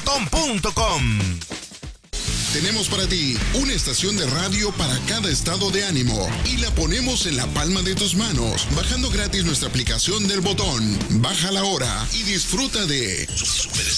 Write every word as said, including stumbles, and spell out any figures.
botón punto com. Tenemos para ti una estación de radio para cada estado de ánimo y la ponemos en la palma de tus manos, bajando gratis nuestra aplicación del Botón. Bájala ahora y disfruta de Super